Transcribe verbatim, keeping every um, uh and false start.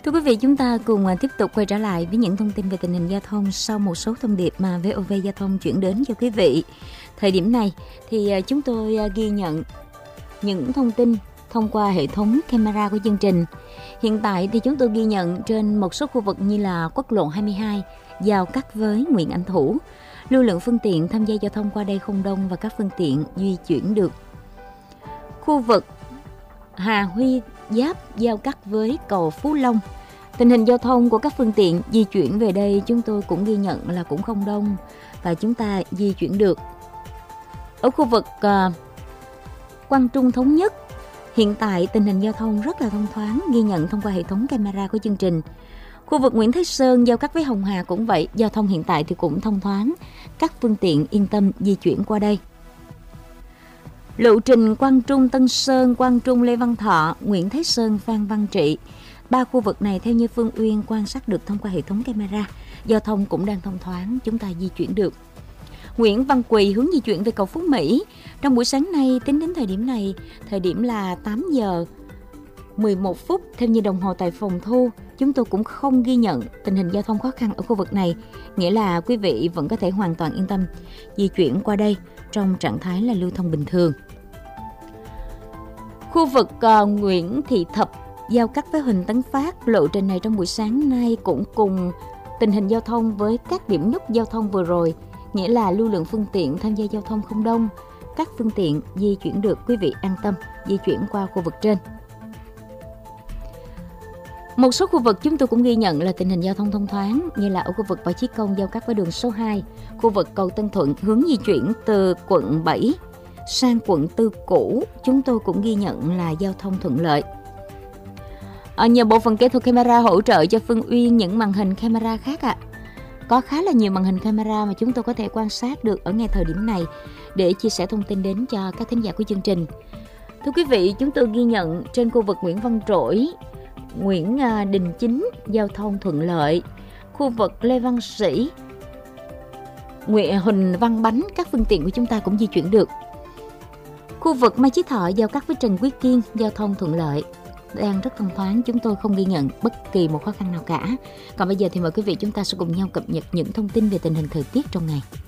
Thưa quý vị, chúng ta cùng tiếp tục quay trở lại với những thông tin về tình hình giao thông sau một số thông điệp mà vê o vê Giao thông chuyển đến cho quý vị. Thời điểm này thì chúng tôi ghi nhận những thông tin thông qua hệ thống camera của chương trình. Hiện tại thì chúng tôi ghi nhận trên một số khu vực như là quốc lộ hai mươi hai giao cắt với Nguyễn Anh Thủ. Lưu lượng phương tiện tham gia giao thông qua đây không đông và các phương tiện di chuyển được. Khu vực Hà Huy giáp giao cắt với cầu Phú Long. Tình hình giao thông của các phương tiện di chuyển về đây chúng tôi cũng ghi nhận là cũng không đông và chúng ta di chuyển được. Ở khu vực uh, Quang Trung Thống Nhất, hiện tại tình hình giao thông rất là thông thoáng, ghi nhận thông qua hệ thống camera của chương trình. Khu vực Nguyễn Thái Sơn giao cắt với Hồng Hà cũng vậy, giao thông hiện tại thì cũng thông thoáng, các phương tiện yên tâm di chuyển qua đây. Lộ trình Quang Trung Tân Sơn, Quang Trung Lê Văn Thọ, Nguyễn Thái Sơn Phan Văn Trị. Ba khu vực này theo như Phương Uyên quan sát được thông qua hệ thống camera, giao thông cũng đang thông thoáng, chúng ta di chuyển được. Nguyễn Văn Quỳ hướng di chuyển về cầu Phú Mỹ. Trong buổi sáng nay, tính đến thời điểm này, thời điểm là tám giờ mười một phút theo như đồng hồ tại phòng thu, chúng tôi cũng không ghi nhận tình hình giao thông khó khăn ở khu vực này, nghĩa là quý vị vẫn có thể hoàn toàn yên tâm di chuyển qua đây trong trạng thái là lưu thông bình thường. Khu vực uh, Nguyễn Thị Thập giao cắt với Huỳnh Tấn Phát, lộ trình này trong buổi sáng nay cũng cùng tình hình giao thông với các điểm nút giao thông vừa rồi, nghĩa là lưu lượng phương tiện tham gia giao thông không đông, các phương tiện di chuyển được, quý vị an tâm di chuyển qua khu vực trên. Một số khu vực chúng tôi cũng ghi nhận là tình hình giao thông thông thoáng, như là ở khu vực Võ Chí Công giao cắt với đường số hai, khu vực cầu Tân Thuận hướng di chuyển từ quận bảy sang quận tư cũ, chúng tôi cũng ghi nhận là giao thông thuận lợi. Ở nhờ bộ phận kỹ thuật camera hỗ trợ cho Phương Uyên những màn hình camera khác ạ. À. Có khá là nhiều màn hình camera mà chúng tôi có thể quan sát được ở ngay thời điểm này để chia sẻ thông tin đến cho các thính giả của chương trình. Thưa quý vị, chúng tôi ghi nhận trên khu vực Nguyễn Văn Trỗi, Nguyễn Đình Chính giao thông thuận lợi, khu vực Lê Văn Sĩ, Nguyễn Huỳnh Văn Bánh, các phương tiện của chúng ta cũng di chuyển được. Khu vực Mai Chí Thọ giao cắt với Trần Quý Kiên giao thông thuận lợi, đang rất thông thoáng, chúng tôi không ghi nhận bất kỳ một khó khăn nào cả. Còn bây giờ thì mời quý vị chúng ta sẽ cùng nhau cập nhật những thông tin về tình hình thời tiết trong ngày.